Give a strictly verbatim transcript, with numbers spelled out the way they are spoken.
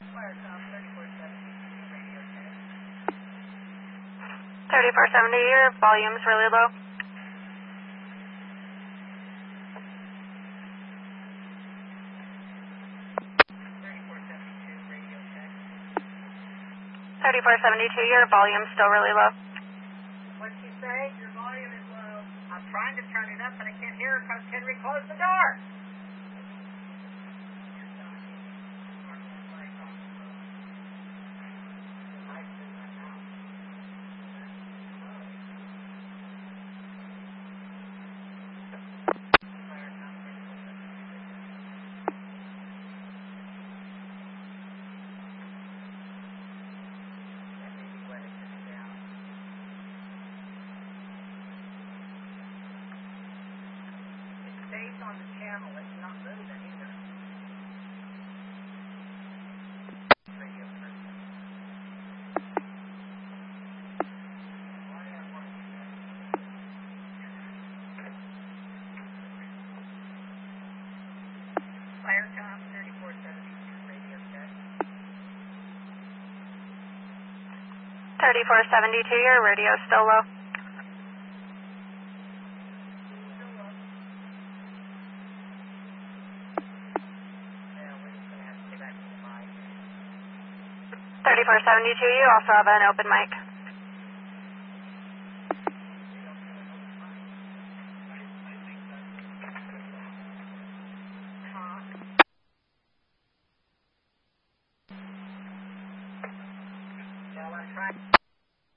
thirty-four seventy, your volume's really low. thirty-four seventy-two, your volume's still really low. What'd she say? Your volume is low. I'm trying to turn it up, and I can't hear her because Henry closed the door. On the channel, it's not moving either. Radio person. Firecom thirty-four seventy-two radio check. thirty-four seventy-two, your radio's still low. thirty-four seventy-two, you also have an open mic.